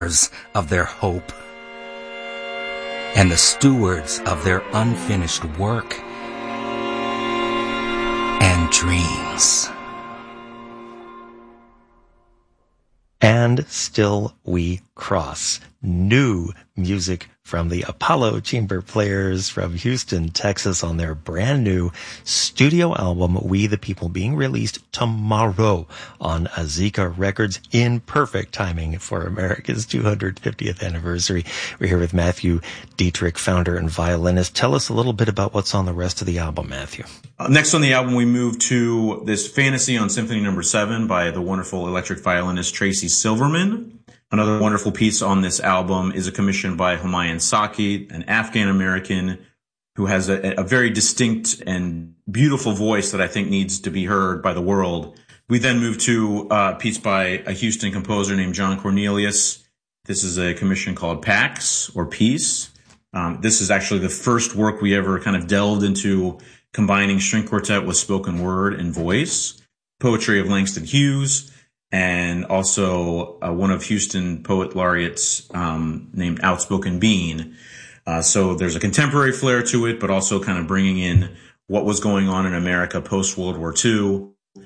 of their hope and the stewards of their unfinished work and dreams. And still we cross. New music from the Apollo Chamber Players from Houston, Texas on their brand new studio album, We the People, being released tomorrow on Azika Records in perfect timing for America's 250th anniversary. We're here with Matthew Dietrich, founder and violinist. Tell us a little bit about what's on the rest of the album, Matthew. Next on the album, we move to this Fantasy on Symphony No. 7 by the wonderful electric violinist Tracy Silverman. Another wonderful piece on this album is a commission by Humayun Saki, an Afghan-American who has a very distinct and beautiful voice that I think needs to be heard by the world. We then move to a piece by a Houston composer named John Cornelius. This is a commission called Pax, or Peace. This is actually the first work we ever kind of delved into combining string quartet with spoken word and voice. Poetry of Langston Hughes, and also one of Houston poet laureates named Outspoken Bean. So there's a contemporary flair to it, but also kind of bringing in what was going on in America post-World War II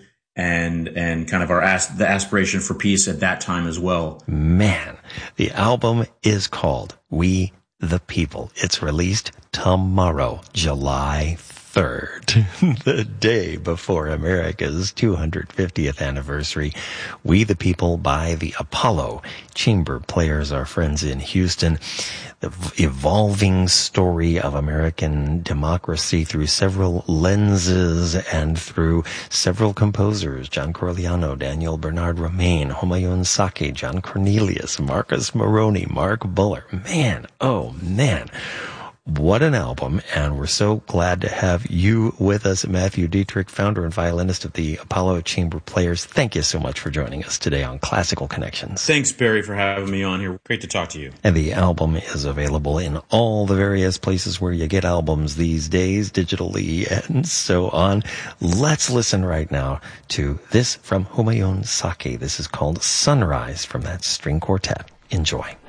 and kind of the aspiration for peace at that time as well. Man, the album is called We the People. It's released tomorrow, July 3rd, the day before America's 250th anniversary. We the People by the Apollo Chamber Players, our friends in Houston. The evolving story of American democracy through several lenses and through several composers: John Corigliano, Daniel Bernard Romain, Humayun Saki, John Cornelius, Marcus Moroney, Mark Buller. Man, oh man. What an album, and we're so glad to have you with us, Matthew Dietrich, founder and violinist of the Apollo Chamber Players. Thank you so much for joining us today on Classical Connections. Thanks, Barry, for having me on here. Great to talk to you. And the album is available in all the various places where you get albums these days, digitally and so on. Let's listen right now to this from Humayun Saki. This is called Sunrise from that string quartet. Enjoy.